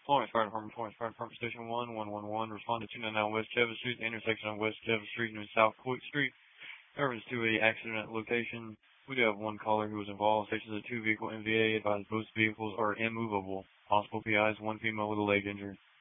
Florence Fire Department, Florence Fire Department Station 1111, respond to 299 West Java Street, the intersection of West Java Street and South Coit Street. Reference to a accident at location. We do have one caller who was involved. Stations of 2 vehicle MVA. Advised both vehicles are immovable. Possible PIs, one female with a leg injury.